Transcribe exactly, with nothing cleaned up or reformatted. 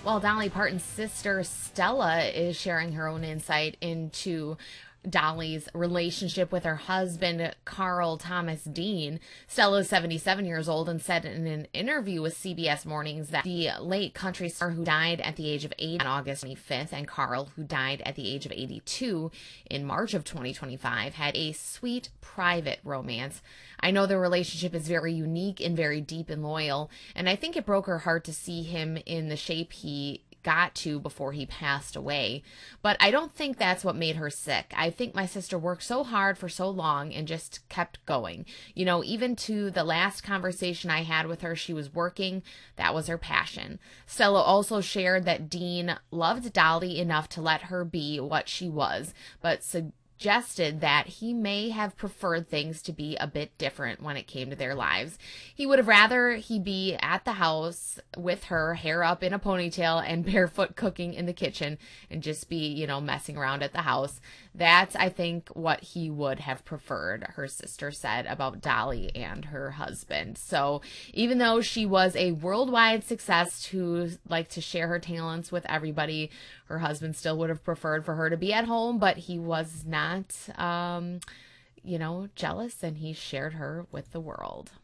Well, Dolly Parton's sister Stella is sharing her own insight into Dolly's relationship with her husband, Carl Thomas Dean. Stella is seventy-seven years old and said in an interview with C B S Mornings that the late country star, who died at the age of eight on August twenty-fifth, and Carl, who died at the age of eighty-two in March of twenty twenty-five, had a sweet, private romance. I know their relationship is very unique and very deep and loyal, and I think it broke her heart to see him in the shape he got to before he passed away. But I don't think that's what made her sick. I think my sister worked so hard for so long and just kept going. You know, even to the last conversation I had with her, she was working. That was her passion. Stella also shared that Dean loved Dolly enough to let her be what she was, but suggested suggested that he may have preferred things to be a bit different when it came to their lives. He would have rather he be at the house with her, hair up in a ponytail and barefoot, cooking in the kitchen, and just be, you know, messing around at the house. That's, I think, what he would have preferred, her sister said about Dolly and her husband. So even though she was a worldwide success who liked to share her talents with everybody, her husband still would have preferred for her to be at home, but he was not, um, you know, jealous, and he shared her with the world.